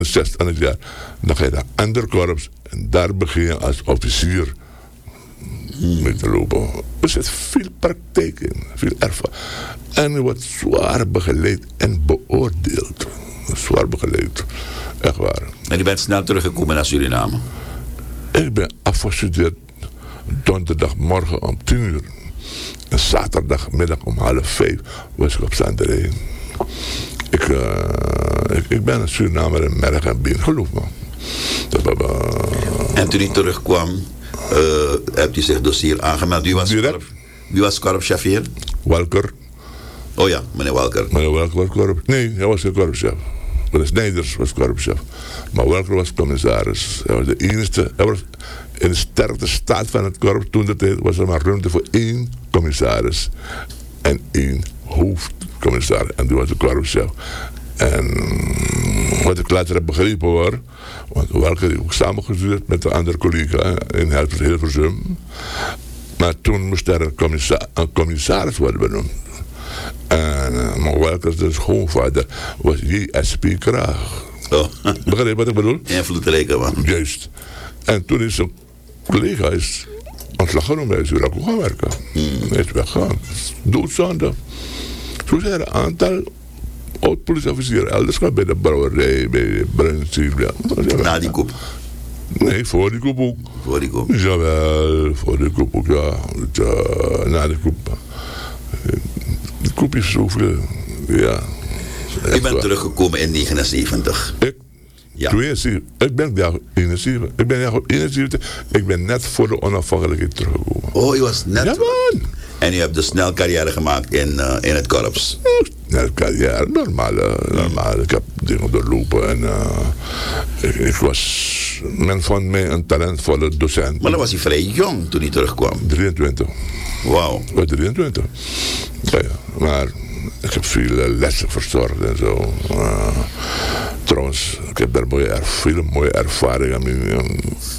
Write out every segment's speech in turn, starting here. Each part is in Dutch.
6 aan het jaar. Dan ga je naar ander korps en daar begin je als officier mee te lopen. Er zit veel praktijk in, veel ervaring. En je wordt zwaar begeleid en beoordeeld. Zwaar begeleid, echt waar. En je bent snel teruggekomen naar Suriname? Ik ben afgestudeerd donderdagmorgen om 10:00. En zaterdagmiddag om 4:30 was ik op Sanderij. Ik ben een Surinamer in merg en been, geloof me. En toen hij terugkwam, hebt u zich dossier aangemeld. Wie was korpschef hier? Walker. Oh ja, meneer Walker. Meneer Walker was korpschef. Nee, hij was geen korpschef. Meneer Snijders was korpschef. Maar Walker was commissaris. Hij was de enige. Hij was in de sterkste staat van het korps. Toen de tijd was er maar ruimte voor 1 commissaris. En 1 hoofdcommissaris. En die was de korpschef. En wat ik later heb begrepen hoor. Want Walker heeft ook samengestudeerd met een andere collega in Hilversum. Maar toen moest er een commissaris worden benoemd. En maar Walker, de schoonvader, was J.S.P. Kraag. Oh. Begrijp je wat ik bedoel? Invloedrijke man. Juist. En toen is zijn collega ontslag genomen. Hij is weer gaan werken. Hij is weggegaan. Doodzonde. Zo zijn er een aantal oud-politieofficieren elders gaan bij de brouwerij, bij Bruinziel. Na die koep? Nee, voor die koep ook. Voor die koep? Jawel, voor die koep ook, ja. Na de koep. De koep is zoveel, ja. Ik ben teruggekomen in 1979. Ik? Ja. 72. Ik ben daar 71. Ik ben daar op 71. Ik ben net voor de onafhankelijkheid teruggekomen. Oh, je was net... Ja, man. En u hebt dus snel carrière gemaakt in het korps? Snel carrière, normaal. Ik heb dingen doorlopen en men vond mij een talentvolle docent. Maar dan was hij vrij jong toen hij terugkwam. 23. Wauw. Ik was 23. Ja, maar ik heb veel lessen verzorgd en zo. Trouwens, ik heb daar veel mooie ervaringen mee.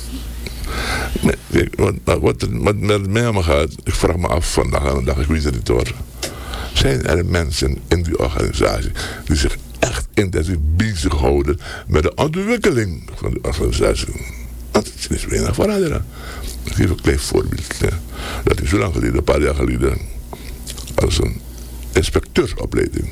Wat met mij aan me gaat, ik vraag me af vandaag aan de dag, ik weet het niet hoor. Zijn er mensen in die organisatie die zich echt intensief bezighouden met de ontwikkeling van de organisatie? Want het is weinig veranderen. Ik geef een klein voorbeeld. Dat is zo lang geleden, een paar jaar geleden, als een inspecteursopleiding.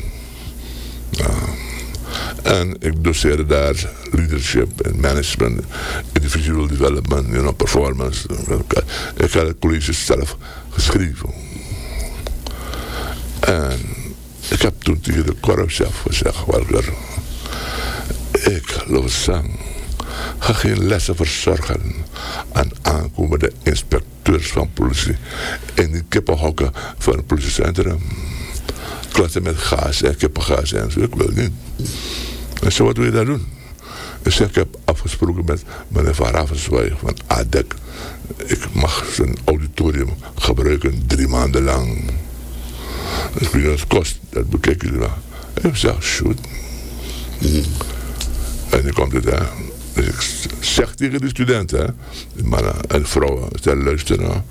En ik doseerde daar leadership en management, individual development, performance. Ik had het college zelf geschreven. En ik heb toen tegen de korpschef gezegd, Walker, ik Lozang, ga geen lessen verzorgen aan aankomende inspecteurs van politie in die kippenhokken van het politiecentrum. Klassen met gaas en kippengaas en zo, ik wil niet. En zo, wat wil je daar doen? Dus ik heb afgesproken met meneer Van Ravenswijk van ADEC. Ik mag zijn auditorium gebruiken 3 maanden lang. Dus wie het kost, dat bekijken jullie maar. En ik zeg, shoot. En dan komt het, hè. Dus ik zeg tegen de studenten, de mannen en vrouwen, stel luisteren.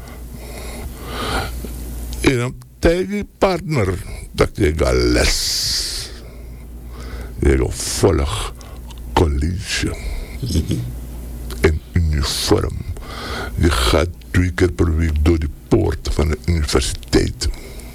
In een tegen partner, dat je gaat les. Je volg college. In uniform. Je gaat 2 keer per week door die poort van de universiteit.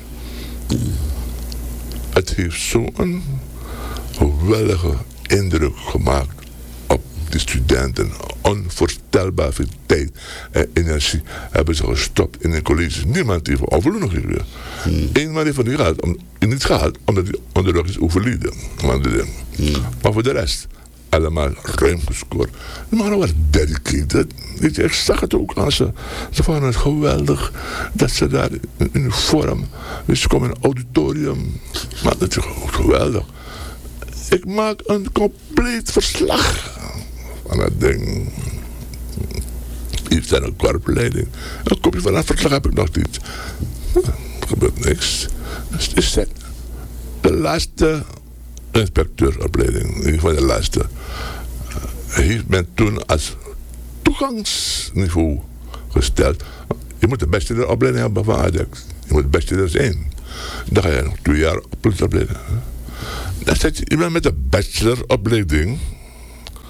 Het heeft zo'n geweldige indruk gemaakt op de studenten. Onvoorstelbaar veel tijd en energie hebben ze gestopt in een college. Niemand heeft overloon gegeven. Eén man heeft niet gehad omdat hij onderweg is overleden. Maar voor de rest, allemaal ruim gescoord. De mannen waren dedicated. Weet je, ik zag het ook aan ze. Ze vonden het geweldig dat ze daar in uniform. Dus ze komen in een auditorium. Maar dat is geweldig. Ik maak een compleet verslag van dat ding. Hier staat een korpsleiding. Een kopje van dat verslag heb ik nog niet. Er gebeurt niks. Dus het is de laatste inspecteursopleiding. In ieder geval de laatste. Heeft men toen als toegangsniveau gesteld. Je moet de beste opleiding hebben van ADEC. Je moet de beste zijn. Dan ga je nog 2 jaar op politieopleiding. Dan zet je iemand met een bacheloropleiding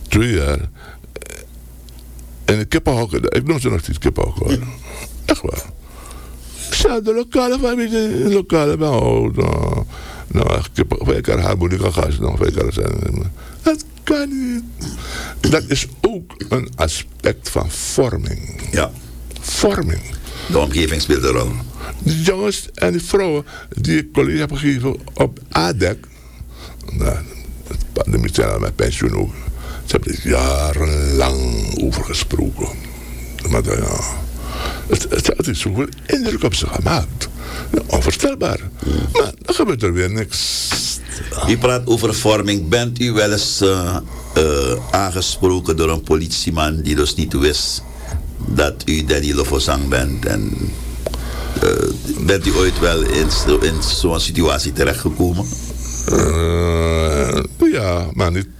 2 jaar. En de kippenhokken, ik noem ze nog steeds kippenhokken. Echt waar. Ik zei, de lokale familie, de lokale ben nou, wij kan harmonica gas nog, wij kan zijn. Dat kan niet. Dat is ook een aspect van vorming. Ja. Vorming. De omgeving speelt een rol. De jongens en die vrouwen die ik college heb gegeven op ADEC, nou, de militairen met pensioen ook. Ze hebben er jarenlang over gesproken. Maar ja, het is zoveel indruk op ze gemaakt. Ja, onvoorstelbaar. Maar dan gebeurt er weer niks. U praat over vorming. Bent u wel eens aangesproken door een politieman die dus niet wist dat u Danny Lofozang bent? En bent u ooit wel in zo'n situatie terechtgekomen? Ja, maar niet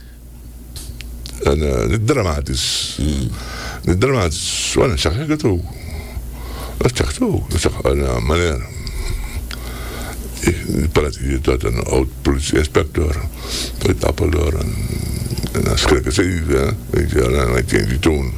dramatisch. Niet dramatisch. Dan zeg ik het ook. Dat zeg ik ook. Dat zeg ik, meneer, ik praat hier tot een oud politie-inspecteur uit Apeldoorn. En dan schrikken ze even, weet je, en dan kan je doen.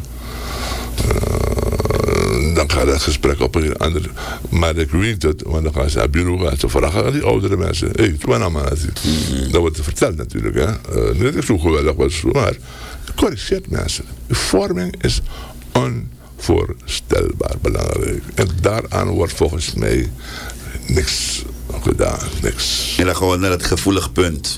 Dan gaat het gesprek op een andere. Maar ik weet het, want dan gaan ze naar het bureau gaan ze vragen aan die oudere mensen. Hé, het was nou maar. Dat wordt verteld natuurlijk. Hè. Niet dat ik zo geweldig was, maar corrigeert mensen. De vorming is onvoorstelbaar belangrijk. En daaraan wordt volgens mij niks gedaan. Niks. En dan gewoon naar het gevoelig punt.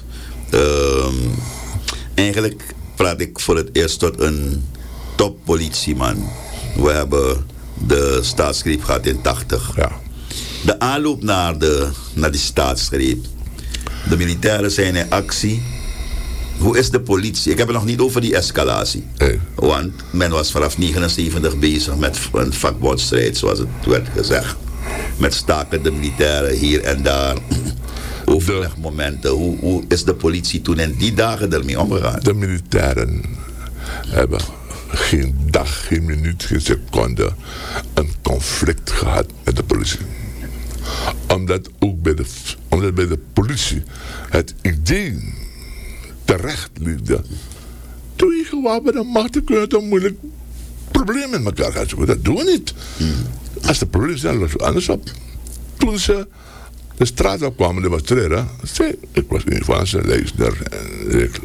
Eigenlijk praat ik voor het eerst tot een toppolitieman. We hebben de staatsgreep gehad in 80. Ja. De aanloop naar die staatsgreep. De militairen zijn in actie. Hoe is de politie? Ik heb het nog niet over die escalatie. Hey. Want men was vanaf 1979 bezig met een vakbondstrijd, zoals het werd gezegd. Met stakende militairen hier en daar. Overlegmomenten. Hoe is de politie toen in die dagen ermee omgegaan? De militairen hebben geen dag, geen minuut, geen seconde een conflict gehad met de politie. Omdat bij de politie het idee terecht liefde. Twee gewapende machten kunnen toch moeilijk problemen met elkaar gaan zoeken. Dat doen we niet. Als de problemen zijn, lossen we anders op. Toen ze de straat op kwamen demonstreren, ik was een van zijn leesder en ik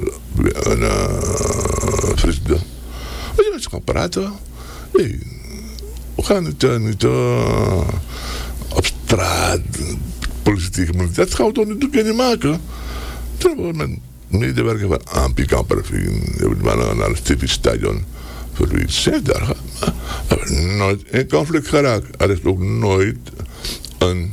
frisde. We zijn met ze gaan praten. Nee, we gaan niet op straat politiek. Dat gaan we toch niet maken. Toen hebben we met medewerker van ANPI Kamperveen, naar het TV-stadion voor iets. Daar hebben we nooit in conflict geraakt. Er is ook nooit een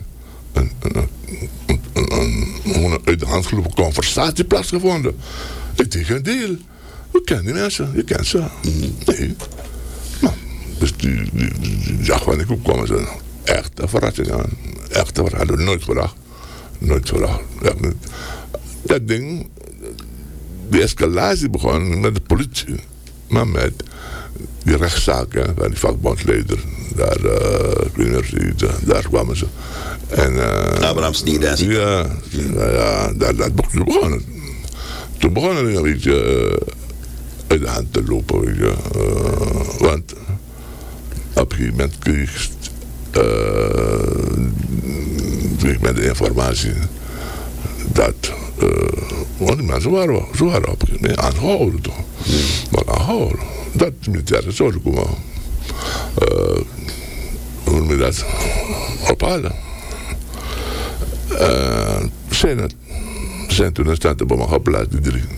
uit de hand gelopen conversatie plaatsgevonden. Integendeel. We kennen die mensen, je kent ze. Nee. Nou, dus die dag wanneer ik opkwam, ze echt een verrassing aan. Echt een verrassing. Hadden we nooit gedacht. Nooit gedacht. Echt niet. Dat ding, die escalatie begon met de politie. Maar met die rechtszaken van die vakbondsleider. Daar, ik weet niet, daar kwamen ze. En, Abraham Sneed. Ja, dat begon het. Toen begon het een beetje uit de hand te lopen. Weet je. Want op een gegeven moment kreeg men de informatie dat want die mensen waren op een gegeven moment aangehouden toch. Maar aangehouden. Dat de militairen zouden komen. Hoe noem je dat? Ophalen. Zijn toen een stand op me geplaatst, die 3.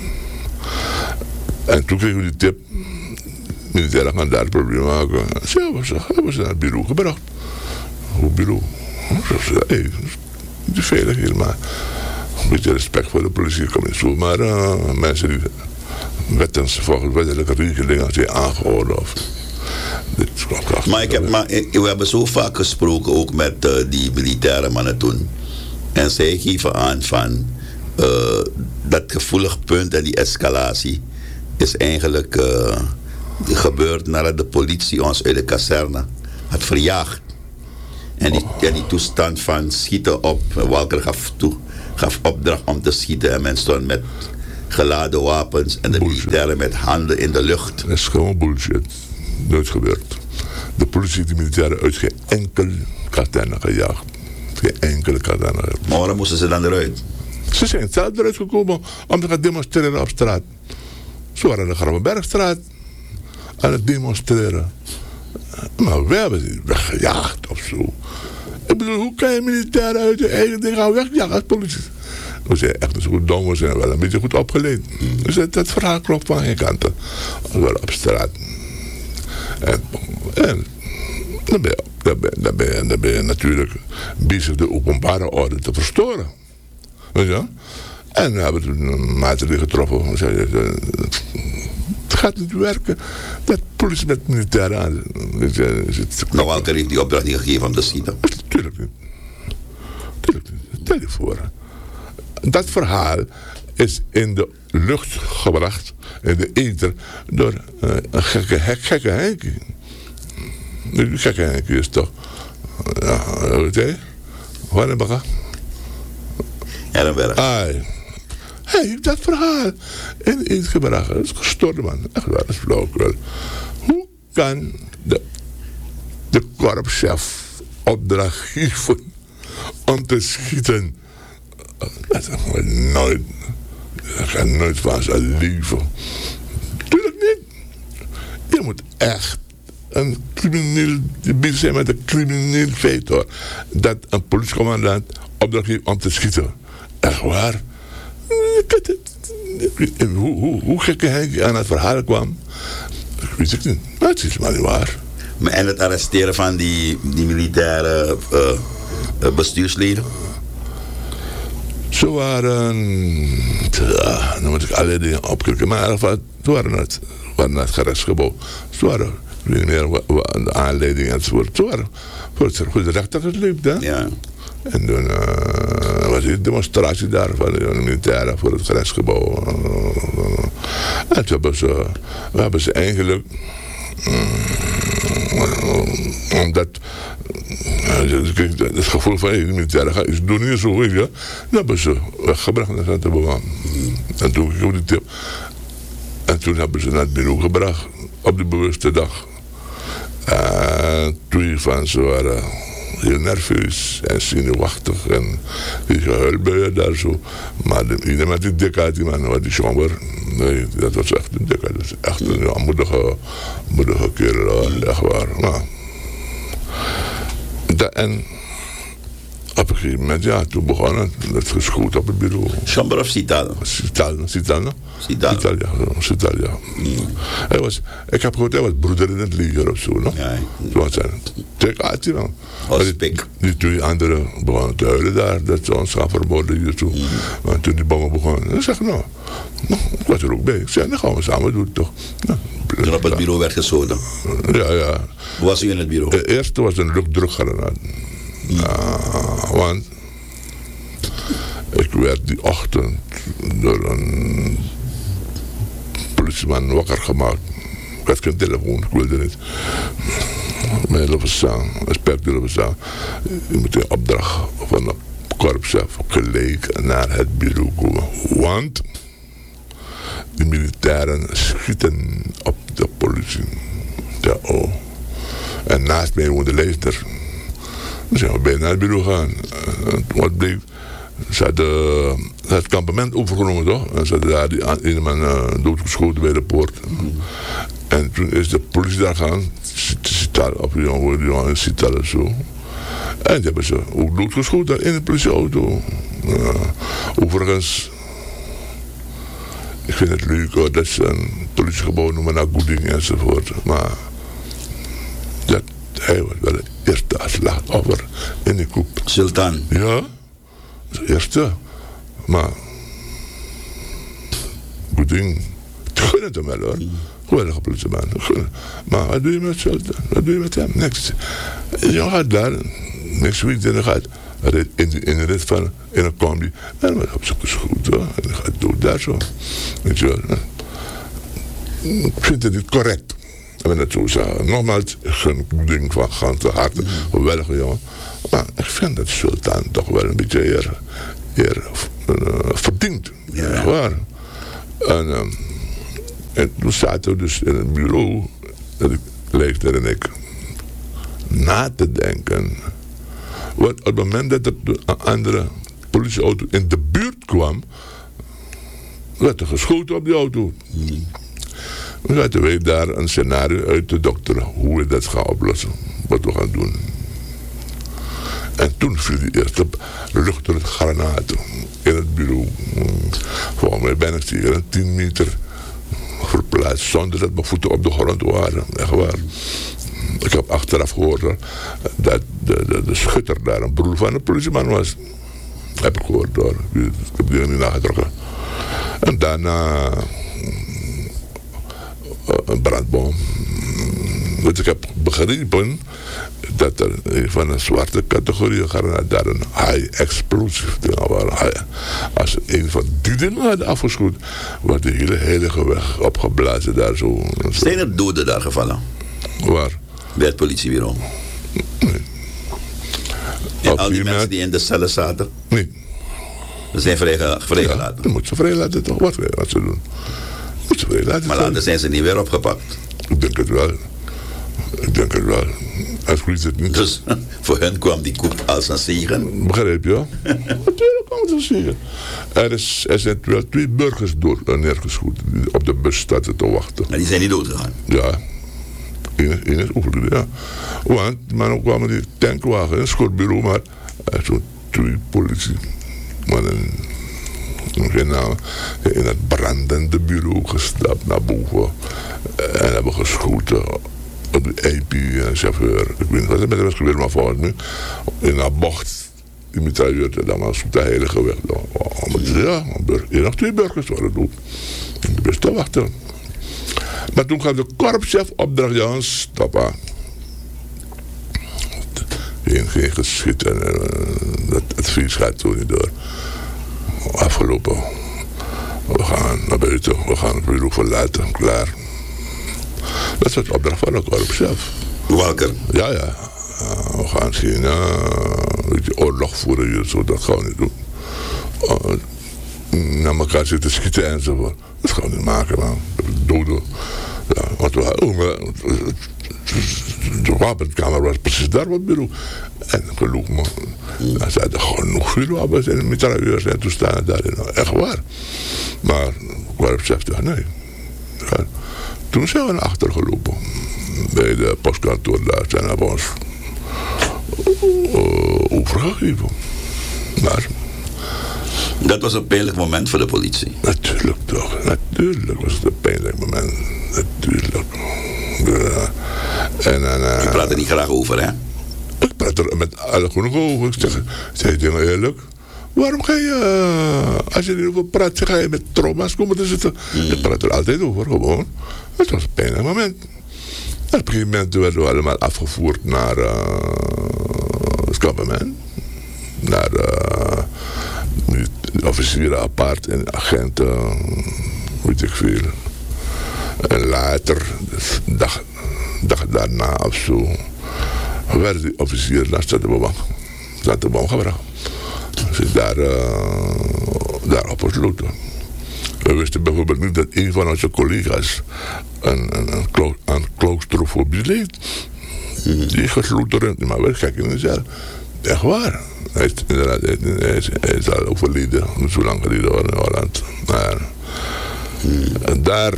En toen kregen we die tip. Militairen gaan daar het probleem maken. Hebben ze naar het bureau gebracht. Hoe bureau? Hey, die veiligheid, maar een beetje respect voor de politie kan niet zo. Maar mensen die volgens wettelijke regelingen zijn aangehouden. Of, we hebben zo vaak gesproken ook met die militaire mannen toen. En zij geven aan van dat gevoelig punt en die escalatie is eigenlijk gebeurd nadat de politie ons uit de kazerne had verjaagd. En die toestand van schieten op, Walker gaf opdracht om te schieten en men stond met geladen wapens en de militairen met handen in de lucht. Dat is gewoon bullshit. Nooit gebeurd. De politie heeft de militairen uit geen enkel kazerne gejaagd. Geen enkele kazerne. Maar waarom moesten ze dan eruit? Ze zijn zelf eruit gekomen om te gaan demonstreren op straat. Ze waren in de Gravenbergstraat aan het demonstreren. Maar we hebben ze weggejaagd of zo. Ik bedoel, hoe kan je militairen uit je eigen ding gaan wegjagen als politie? We zijn echt zo dom, we zijn wel een beetje goed opgeleid. Dus dat verhaal klopt van geen kanten. We waren op straat. En dan ben je natuurlijk bezig de openbare orde te verstoren. Weet je wel? En we hebben toen een maatregel getroffen. We zeiden, het gaat niet werken. Dat politie met militairen aan. Nou, Walker heeft die opdracht niet gegeven om te schieten. Tuurlijk niet. Stel je voor. Dat verhaal is in de lucht gebracht, in de ether, door een gekke Henkie. Die gekke Henkie is toch... weet je? Wanneer Herrenberg. Hij heeft dat verhaal in iets gebracht. Dat is gestorven, man. Echt waar, dat is flauwekul. Hoe kan de korpschef opdracht geven om te schieten? Dat gaat nooit van zijn leven. Tuurlijk niet. Je moet echt een crimineel, bezig zijn met een crimineel feit, hoor. Dat een politiecommandant opdracht geeft om te schieten. Echt waar. Hoe gek hij aan het verhaal kwam, weet ik niet. Maar het is maar niet waar. En het arresteren van die militaire bestuursleden? Ze waren... dan moet ik alle dingen opkijken. Maar in ieder geval, ze waren naar het gerechtsgebouw. Ze waren, ik weet niet meer wat de aanleiding enzovoort. Ze waren voor de rechter gesleept, hè? Ja. En toen was er een demonstratie daar van de militairen voor het gerechtsgebouw. En toen hebben ze eigenlijk... omdat het gevoel van de militairen gaat iets doen niet zo, weet je. Dan hebben ze weggebracht naar Sint-Bouan. En toen kreeg ik die tip. En toen hebben ze naar het bureau gebracht op de bewuste dag. En twee van ze waren heel nerveus en zenuwachtig en die gehuilbuien daar zo. Maar iedereen met die dikheid, die man, wat die chamber, nee, dat was echt een dikheid. Dat is echt een moedige kerel, echt waar. Maar, en op een gegeven moment, ja, toen begon het geschoten op het bureau. Chamber of Cital? Cital, ja. Ik heb gehoord, hij was broeder in het leger of zo, no? Ja. Zo was hij. Kijk, dan. Die twee anderen begonnen te huilen daar, dat ze ons gaan vermoorden hier zo. En toen die bommen begonnen, dan zeg ik, nou, ik was er ook bij. Ik zei, dan gaan we samen doen, toch. Nou, toen op het bureau werd geschoten? Ja. Hoe was u in het bureau? De eerste was een luchtdrukgranaat. Want ik werd die ochtend door een politieman wakker gemaakt. Ik had geen telefoon, ik wilde niet. Mijn hele verstaan, respect willen verstaan. Je moet een opdracht van de korpschef gelijk naar het bureau komen. Want de militairen schieten op de politie. Ja, oh. En naast mij woonde de lijster. Dan zijn we bijna naar het bureau gaan. Wat bleek, ze hadden het kampement overgenomen, toch? En ze hadden daar die ene man doodgeschoten bij de poort. En toen is de politie daar gaan, op die jongen Cital of zo. En die hebben ze ook doodgeschoten in de politieauto. Overigens, ik vind het leuk hoor, dat ze een politiegebouw noemen naar Goeding enzovoort. Maar hij was wel het eerste slachtoffer in de koep. Sultan? Ja, de eerste. Maar Goeding, gun het hem wel hoor. Geweldige politieman. Maar wat doe je met Sultan? Wat doe je met hem? Niks. Je gaat daar, niks weet je, gaat in de rit van, in een combi. En dan op zo'n goed hoor. En dan gaat dood daar zo. Weet je wel. Ik vind het niet correct. Ik ben het zo zeggen. Nogmaals, een ding van ganse harte. Geweldige jongen. Maar ik vind dat Sultan toch wel een beetje eer verdient. Ja. Waar. En toen zaten we dus in een bureau, de leeftijd en ik, na te denken. Want op het moment dat er een andere politieauto in de buurt kwam, werd er geschoten op die auto. Dan zaten wij daar een scenario uit te dokteren hoe we dat gaan oplossen, wat we gaan doen. En toen viel die eerste luchtige granaten in het bureau. Volgens mij ben ik hier 10 meter verplaatst zonder dat mijn voeten op de grond waren. Echt waar. Ik heb achteraf gehoord dat de schutter daar een broer van een politieman was. Heb ik gehoord hoor. Ik heb die niet nagetrokken. En daarna een brandboom. Want ik heb begrepen dat er van een zwarte categorie granaat daar een high explosive ding was. Als een van die dingen hadden afgeschoten, was de hele heilige weg opgeblazen daar zo. Zijn er doden daar gevallen? Waar? Bij het politiebureau? Nee. En al die mensen die in de cellen zaten? Nee. Ze zijn vrijgelaten? Ja, dan moeten ze vrijlaten toch? Wat ze doen? Moet ze vrijlaten. Maar later zijn ze niet weer opgepakt? Ik denk het wel. Als goed is het niet. Dus voor hen kwam die koep als een zegen? Begrijp je? Natuurlijk kwam het als een zegen. Er zijn wel 2 burgers neergeschoten die op de bus zaten te wachten. Maar die zijn niet doodgegaan? Ja. Eén is overleden, ja. Want, maar dan kwamen die tankwagen in het schotbureau, maar zo'n 2 politiemannen, geen naam, in het brandende bureau gestapt naar boven en hebben geschoten op de IP en chauffeur. Ik weet niet wat er met hem is gebeurd, maar volgens mij in een bocht die mitrailleur, dan was op de heilige weg. Ja, hier nog 2 burgers waren dood. Ik ben te wachten. Maar toen gaf de korpschef opdracht, ja, stoppen. Geen geschiet en het advies gaat zo niet door. Afgelopen. We gaan naar buiten, we gaan het bureau verlaten, klaar. Dat is het opdracht van de korpschef. Welke? Ja. We gaan geen oorlog voeren hier, zo, dat gaan we niet doen. Naar elkaar zitten schieten enzovoort. Dat gaan we niet maken, man. Doden. Ja, want de wapenkamer was precies daar op het bureau. En geloof me, er zaten genoeg vuurwapens en mitrailleurs en toestanden daarin. Echt waar. Maar de korpschef dacht, nee. Ja. Toen zijn we naar achter gelopen. Bij de postkantoor daar zijn we ons overgegeven. Maar dat was een pijnlijk moment voor de politie. Natuurlijk toch. Natuurlijk was het een pijnlijk moment. Natuurlijk. Ja. En U praat er niet graag over, hè? Ik praat er met alle genoeg over. Ik zeg dingen eerlijk. Waarom ga je, als je erover praat, ga je met trauma's komen te zitten? Ik praat er altijd over, gewoon. Het was een pijnlijk moment. En op een gegeven moment werden we allemaal afgevoerd naar het kampement. Naar officieren apart en agenten, weet ik veel. En later, de dag daarna of zo, werden die officieren naar Stadtebom gebracht. Ze daar opgesloten. We wisten bijvoorbeeld niet dat een van onze collega's aan claustrofobie leed. Die gesloten ruimte, maar wel gek in de cel. Echt waar. Hij is al overleden, niet zo lang geleden in Holland. Maar, en daar,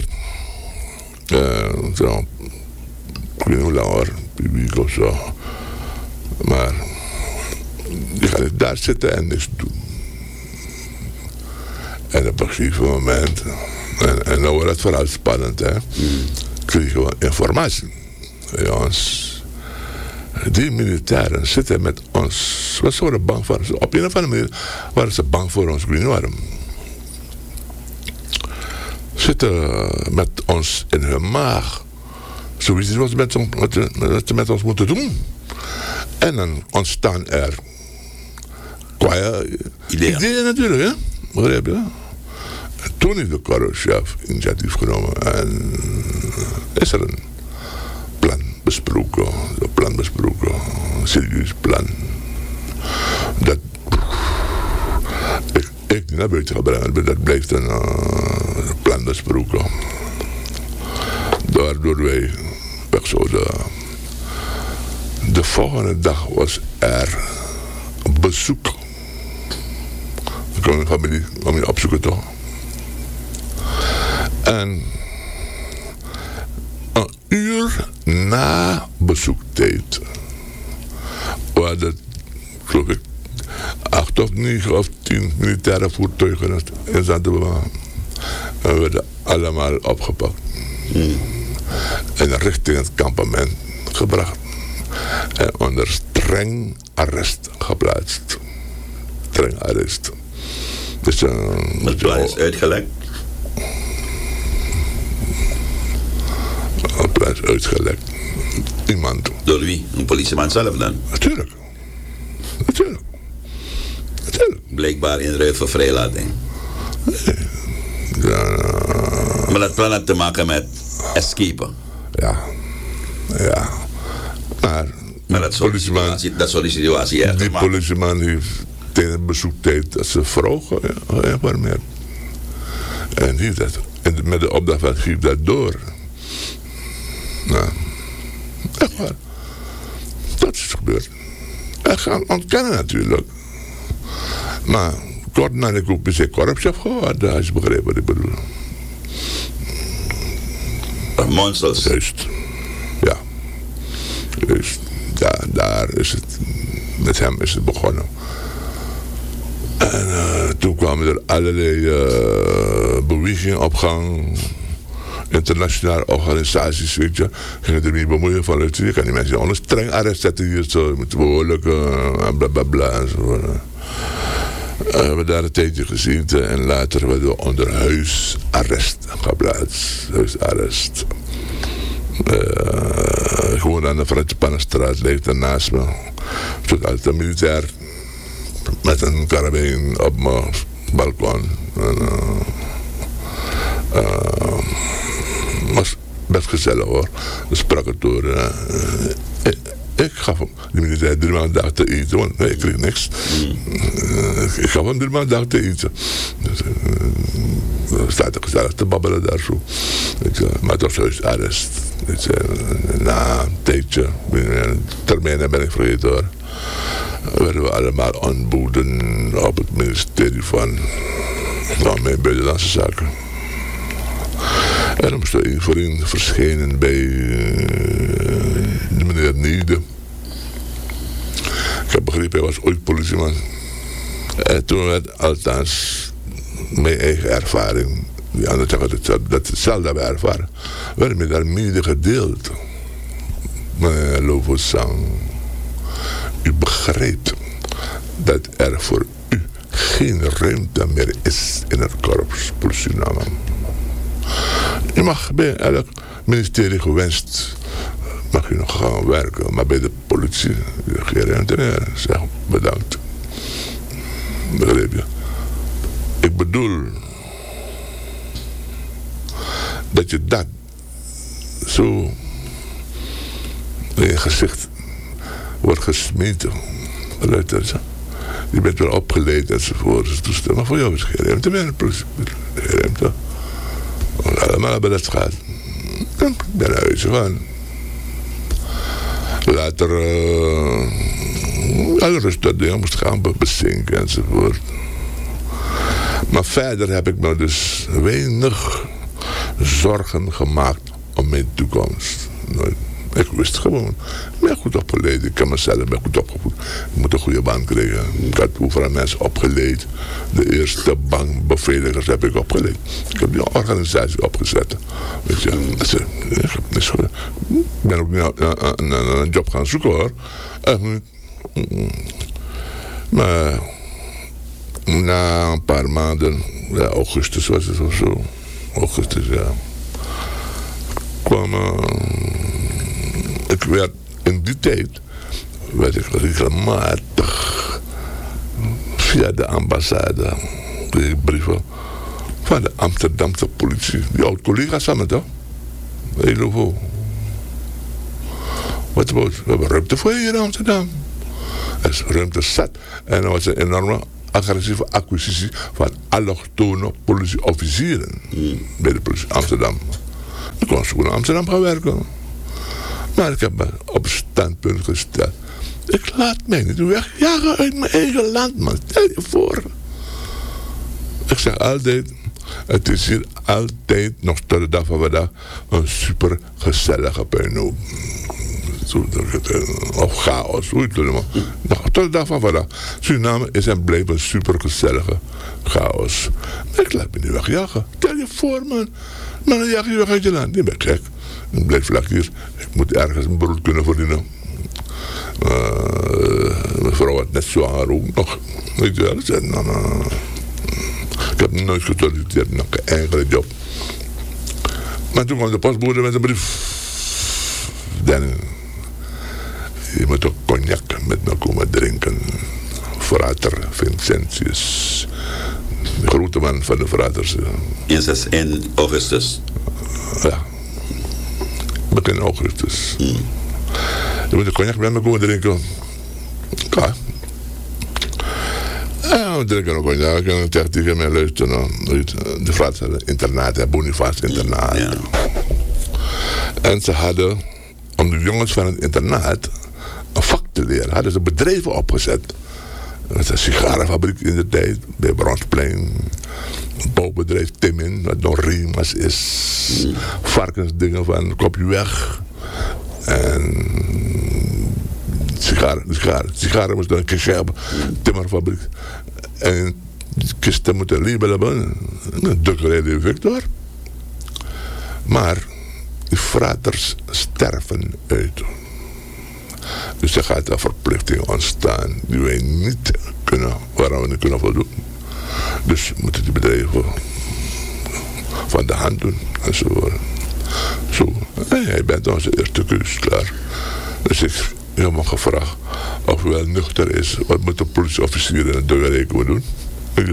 zo, ik weet niet hoe lang hoor, een week of zo. Maar je gaat daar zitten en niks doen. En op een gegeven moment, en dan wordt het vooral spannend, hè, kregen we informatie. Jongens, die militairen zitten met ons. We waren bang voor ons. Op een of andere manier waren ze bang voor ons. Ik weet niet waarom. Zitten met ons in hun maag. Zoiets is wat ze met ons moeten doen. En dan ontstaan er ideeën natuurlijk, hè? Begrijp je? En toen heeft de korpschef initiatief genomen en is er een plan besproken, een serieus plan. Dat ik niet naar buiten ga brengen. Dat blijft een plan besproken. Waardoor wij weg zouden. De volgende dag was er bezoek. Dan kwam een familie om je opzoeken toch. En een uur na bezoektijd waren geloof ik 8 of 9 of 10 militaire voertuigen in Zandvoort. En werden allemaal opgepakt. En richting het kampement gebracht. En onder streng arrest geplaatst. Streng arrest. Dus het plan is uitgelekt? Het plan is uitgelekt. Iemand. Door wie? Een politieman zelf dan? Natuurlijk. Blijkbaar in ruil voor vrijlating. Nee. Ja, maar dat plan had te maken met escapen. Ja. Maar dat soort situatie die politieman heeft tijdens bezoektijd dat zijn vrouw geïnformeerd. En heeft dat. En met de opdracht van geef dat door. Nou, echt waar. Dat is gebeurd. En gaan ontkennen natuurlijk. Maar kort na de koep is hij korpschef geworden, als je begrijpt wat ik bedoel. Monsters. Juist. Ja. Juist. Ja, daar is het. Met hem is het begonnen. En toen kwamen er allerlei bewegingen op gang. Internationale organisaties, weet je. Gingen er mee bemoeien van, je kan die mensen onder streng arrest zetten hier zo. Je moet behoorlijk en blablabla en zo. We hebben daar een tijdje gezeten en later werden we onder huisarrest geplaatst. Huisarrest. Gewoon aan de Frantje-Pannenstraat leeft er naast me. Er stond altijd een militair met een karabijn op mijn balkon. Was best gezellig hoor. We spraken door. Ik gaf hem die militair 3 maanden dag te eten, want nee, ik kreeg niks. Ik gaf hem 3 maanden dag te eten. Dus, we zaten gezellig te babbelen daar zo. Maar het was huisarrest. Na een tijdje, termijnen ben ik vergeten hoor, werden we allemaal ontboden op het ministerie van mijn buitenlandse zaken. En dan moest er één voor één verschijnen bij de meneer Niede. Ik heb begrepen, hij was ooit politieman. En toen werd althans mijn eigen ervaring, die anderen zeggen dat hetzelfde hebben ervaren, werd me daar mede gedeeld. Meneer Lovosang, u begrijpt dat er voor u geen ruimte meer is in het korps Suriname. Je mag bij elk ministerie gewenst, mag je nog gaan werken, maar bij de politie geen ruimte meer. Zeg, bedankt. Begrijp je? Ik bedoel dat je dat zo in je gezicht wordt gesmeten. Luister, je bent wel opgeleid enzovoort. Maar voor jou is geen ruimte meer in de politie. Geen ruimte. Allemaal hebben dat gehad. Ik ben naar huis gegaan. Later alle rustige dingen moest gaan bezinken enzovoort. Maar verder heb ik me dus weinig zorgen gemaakt om mijn toekomst. Nooit. Ik wist gewoon, ik ben goed opgeleid, ik ken mezelf, ben goed opgevoed. Ik moet een goede baan krijgen. Ik had overal mensen opgeleid. De eerste bankbeveiligers heb ik opgeleid. Ik heb die organisatie opgezet. Weet je, ik ben ook een job gaan zoeken hoor. Maar na een paar maanden, ja, augustus was het of zo. Augustus, ja. Ik werd in die tijd werd ik regelmatig via de ambassade brieven van de Amsterdamse politie, die oud-collega's van me toch? Heel veel. Wat we hebben ruimte voor hier in Amsterdam. Er is ruimte zat. En er was een enorme agressieve acquisitie van allochtone politieofficieren bij de politie Amsterdam. Ik kon zo in Amsterdam gaan werken. Maar ik heb me op standpunt gesteld. Ik laat mij niet wegjagen uit mijn eigen land, man. Stel je voor. Ik zeg altijd, het is hier altijd, nog tot de dag van vandaag, een super gezellige puinhoop. Of chaos, hoe je het noemt. Nog tot de dag van vandaag. Suriname is en blijft een super gezellige chaos. Maar ik laat me niet wegjagen. Stel je voor, man. Maar dan jag je weg uit je land. Ik ben gek. Ik blijf vlak hier. Ik moet ergens een brood kunnen verdienen. Mijn vrouw had net zwanger ook nog. Weet je wel, ik zei, nou. Ik heb nooit gesolliciteerd naar een enkele job. Maar toen kwam de postbode met een brief. Dan, je moet ook cognac met me komen drinken. Frater Vincentius. De grote man van de fraters. In augustus? Ja. Begin augustus. Je moet een cognac met me komen drinken. Ja. Ja, we drinken ook cognac. En dan zegt hij tegen mij, luister nou. De fraters internaat, Boniface internaat. Ja. En ze hadden, om de jongens van het internaat een vak te leren, hadden ze bedrijven opgezet. Dat was een sigarenfabriek in de tijd, bij Bronsplein. Een bouwbedrijf Timin, wat nog Rimas is. Varkensdingen van kopje weg. En sigaren moesten een kistje hebben. Timmerfabriek. En die kisten moeten label hebben. Een drukkerij Victor. Maar die fraters sterven uit. Dus er gaat een verplichting ontstaan die wij niet kunnen, waaraan we niet kunnen voldoen. Dus moeten die bedrijven van de hand doen. En zo. En jij bent onze eerste keus, klaar. Dus ik heb me gevraagd of hij wel nuchter is. Wat moet de politieofficier in het Duiwerijk doen? Ik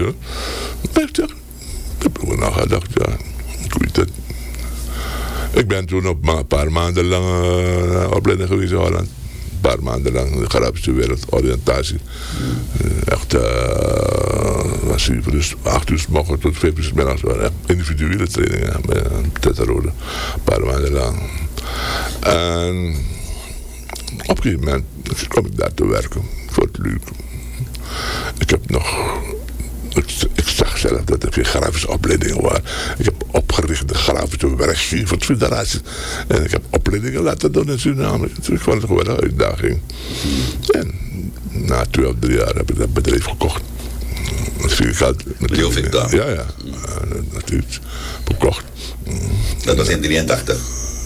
heb er wel nagedacht, ja. Ik weet het. Ik ben toen op een paar maanden lang opleiding geweest in Holland. Een paar maanden lang de Arabische wereld, oriëntatie. Echt, was hier dus 8 uur 's morgens tot 5 uur 's middags. Echt individuele trainingen bij Tetarode. Een paar maanden lang. En op een gegeven moment kom ik daar te werken. Voor het leuk. Ik heb nog... Ik zag zelf dat er geen grafische opleidingen waren. Ik heb opgericht de grafische werkgeversfederatie. En ik heb opleidingen laten doen in Suriname. Dus ik vond het gewoon een uitdaging. En na 2 of 3 jaar heb ik dat bedrijf gekocht. Dat viel geld. Ja. Natuurlijk. Verkocht. Dat was in 83?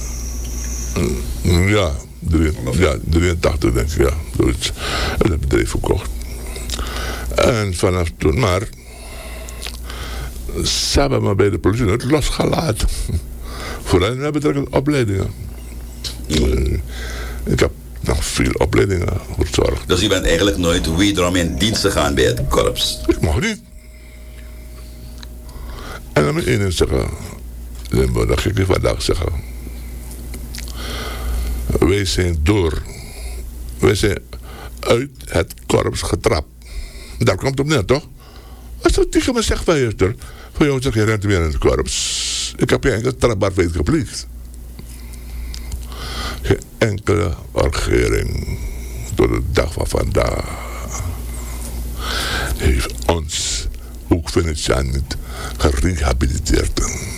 Ja, 83 denk ik. Ja, zoiets. En dat bedrijf verkocht. En vanaf toen, maar ze hebben me bij de politie nooit losgelaten. Vooral met betrekking tot opleidingen. Ik heb nog veel opleidingen verzorgd. Dus u bent eigenlijk nooit wederom in dienst gegaan bij het korps? Ik mocht niet. En dan moet ik één ding zeggen. Dat ga ik je vandaag zeggen. Wij zijn uit het korps getrapt. Daar komt het op neer, toch? Als je tegen me zegt van juster, van jongens, je rent weer in het korps. Ik heb geen enkele strafbaarheid gepleegd. Geen enkele regering tot de dag van vandaag heeft ons, ook Venetiaan niet, gerehabiliteerd.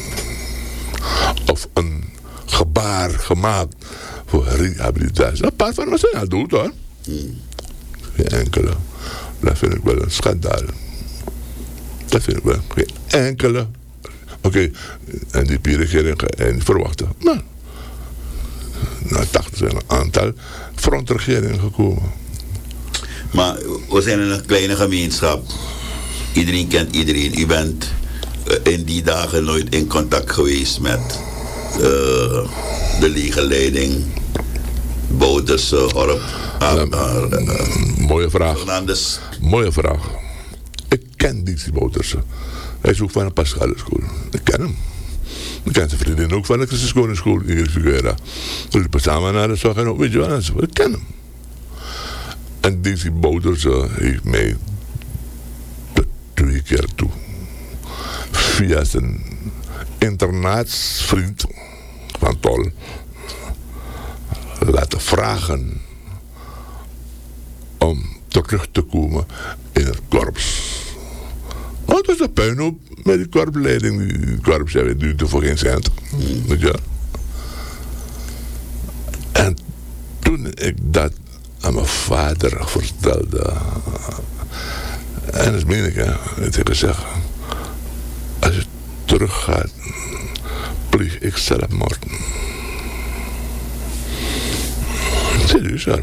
Of een gebaar gemaakt voor rehabilitatie. Een paar van ons zijn al dood, hoor. Geen enkele. Dat vind ik wel een schandaal. Dat vind ik wel. Geen enkele. Oké, en die regering en verwachten. Maar na 80 zijn een aantal frontregeringen gekomen. Maar we zijn in een kleine gemeenschap. Iedereen kent iedereen. U bent in die dagen nooit in contact geweest met de legerleiding, Bouterse, Horp. Mooie vraag. Fernandes. Mooie vraag. Ik ken die Bouterse. Hij is ook van een Pascale school. Ik ken hem. Ik ken zijn vriendin ook van de Christus school in Figuera. We liepen samen naar de zorg en ook, weet je wel, ik ken hem. En Dizzy Bouterse heeft mij keer toe. Via zijn internaatsvriend van Tol laten vragen om terug te komen in het korps. Want het was een puinhoop met die korpsleiding. Die korps duurde voor geen cent. Weet je? En toen ik dat aan mijn vader vertelde, en dat meen ik, heeft hij gezegd: als je teruggaat, pleeg ik zelfmoord. Serieus, ja.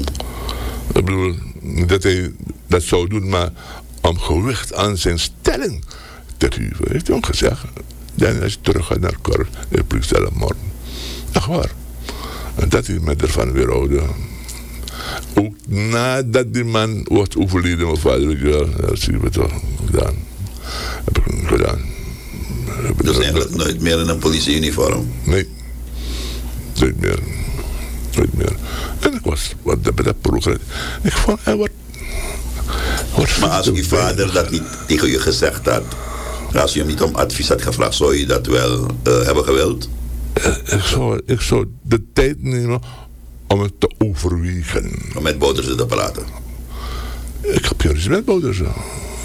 Ik bedoel, niet dat hij dat zou doen, maar om gewicht aan zijn stelling te geven, heeft hij ook gezegd: dan als je teruggaat naar het korps, ik pleeg zelfmoord. Echt waar. En dat hij me ervan weerhouden. Ook nadat die man was overleden, mijn vader, weet je wel, dat zie je toch gedaan. Heb ik gedaan. Dus eigenlijk nooit meer in een politieuniform? Nee, nooit meer. Nooit meer. En ik was wat dat progress. Ik vond, wat maar als uw vader dat niet tegen je gezegd had, als je hem niet om advies had gevraagd, zou je dat wel hebben gewild? Ik zou de tijd nemen om het te overwegen. Om met Boudersen te praten? Ik heb geen ruzie met Boudersen.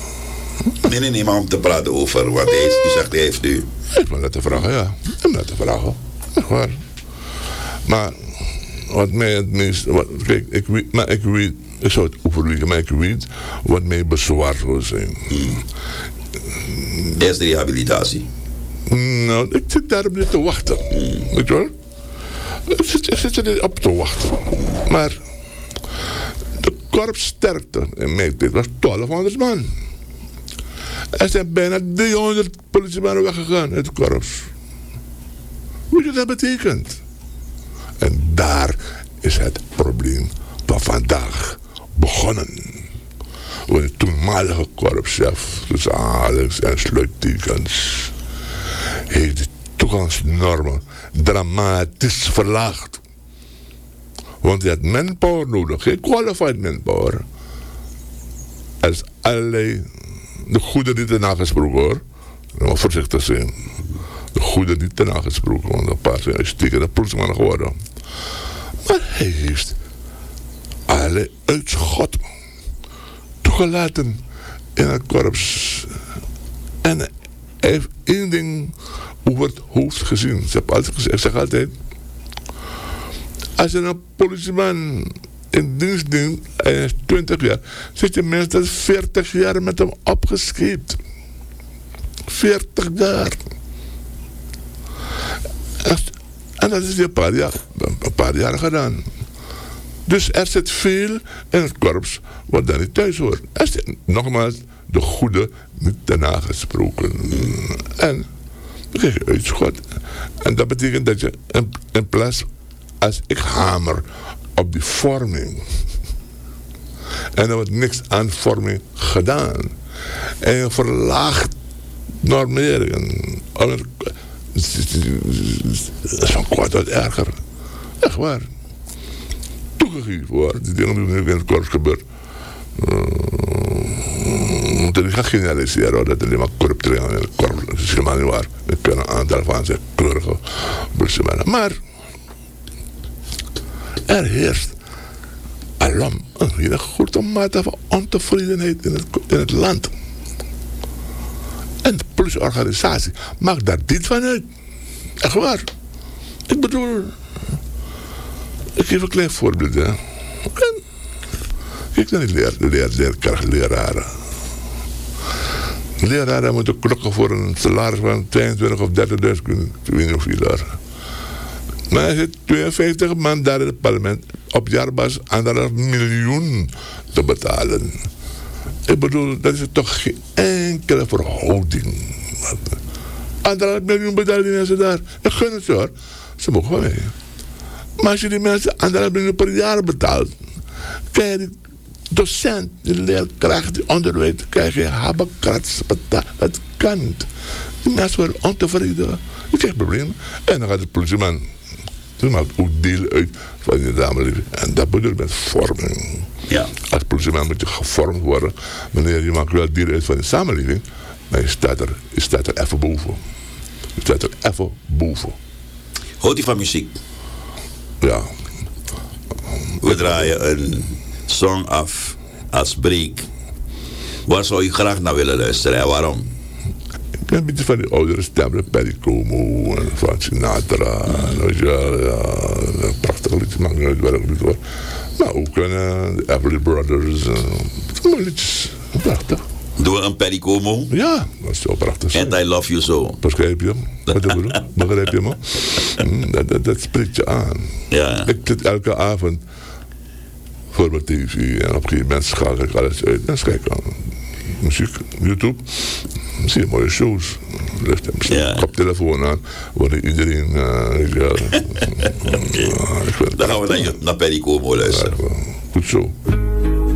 Nee, maar om te praten over wat hij is. U zegt, hij heeft u. Ik heb me laten vragen, ja. Ik heb me laten vragen. Echt waar. Maar wat mij het meest... Kijk, ik weet... Ik zou het overwegen, maar ik weet wat mij bezwaar zou zijn. Eerst de rehabilitatie. Nou, ik zit daarop niet te wachten. Weet je wel? Ik zit er niet op te wachten. Maar de korpssterkte in mijn tijd was 1200 man. Er zijn bijna 300 politiemannen weggegaan uit het korps. Weet je wat dat betekent? En daar is het probleem van vandaag begonnen. Want de toenmalige korpschef, tussen aanhalings en sluittekens, heeft de toegangsnormen dramatisch verlaagd. Want je had manpower nodig, geen qualified manpower. Er is allerlei, de goede niet te nagesproken hoor. Maar voorzichtig zijn. De goede niet te nagesproken, want een paar zijn uitstekende politiemannen geworden. Maar hij heeft allerlei uitschot toegelaten in het korps. En hij heeft één ding over het hoofd gezien. Ik zeg altijd, als je een politieman in dienst dient, en hij is 20 jaar, zit je minstens 40 jaar met hem opgescheept. 40 jaar. En dat is hij een paar jaar gedaan. Dus er zit veel in het korps wat daar niet thuis hoort. Er zit nogmaals de goede niet te nagesproken. En dan krijg je uitschot. En dat betekent dat je in plaats, als ik hamer op die vorming, en er wordt niks aan vorming gedaan, en je verlaagt normeringen, dat is van kwaad tot erger. Echt waar. Toegegeven hoor, die dingen die nu in het korps gebeuren. Ik ga generaliseren hoor, dat er alleen maar corrupt zijn in het korps. Dat is helemaal niet waar. Er kunnen een aantal van zijn kleurige politiemannen. Maar er heerst alom een hele grote mate van ontevredenheid in het land. En de politieorganisatie maakt daar dit van uit. Echt waar. Ik bedoel, ik geef een klein voorbeeld. Hè. Kijk naar die leraren. Leraren moeten klokken voor een salaris van 22 of 30.000, ik weet niet hoeveel daar. Maar er zit 52 man daar in het parlement op jaarbasis 1,5 miljoen te betalen. Ik bedoel, dat is toch geen enkele verhouding. 1,5 miljoen betalen die mensen daar. Ik gun het hoor. Ze mogen van mij. Maar als je die mensen 1,5 miljoen per jaar betaalt, krijg je die docent, die leerkracht, die onderwijs, krijg je habakrats betaald. Het kan niet. Die mensen worden ontevreden. Je krijgt problemen. En dan gaat de politieman Het maakt ook deel uit van je samenleving. En dat bedoel ik met vorming. Ja. Als politieman moet je gevormd worden. Wanneer je maakt wel deel uit van de samenleving. Maar je staat er even boven. Je staat er even boven. Houdt u van muziek? Ja. We draaien een song af als break. Waar zou je graag naar willen luisteren en waarom? Ik ben een beetje van die oudere stemmen. Perry Como en Frank Sinatra. Prachtig liedjes. Maakt niet uit welk lied hoor. Maar ook de Everly Brothers. Allemaal liedjes. Prachtig. Doen we een Perry Como? Ja, dat is wel prachtig. And I Love You So. Begrijp je? Wat ik bedoel? Begrijp je me? Dat spreekt je aan. Ja. Ik zit elke avond voor mijn tv en op een gegeven moment schakel ik alles uit en kijk aan muziek, YouTube. Zie je mooie shows. Ja. Koptelefoon aan, waar iedereen. Dan gaan we naar Perry Como luisteren. Goed zo.